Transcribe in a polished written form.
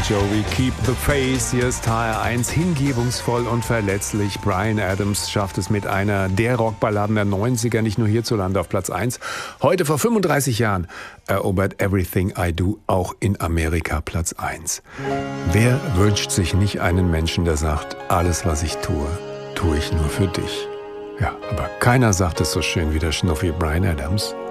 Jovi, Keep the Faith. Hier ist HR1, hingebungsvoll und verletzlich. Bryan Adams schafft es mit einer der Rockballaden der 90er, nicht nur hierzulande auf Platz 1. Heute vor 35 Jahren erobert Everything I Do auch in Amerika Platz 1. Wer wünscht sich nicht einen Menschen, der sagt, alles was ich tue, tue ich nur für dich. Ja, aber keiner sagt es so schön wie der Schnuffi Bryan Adams.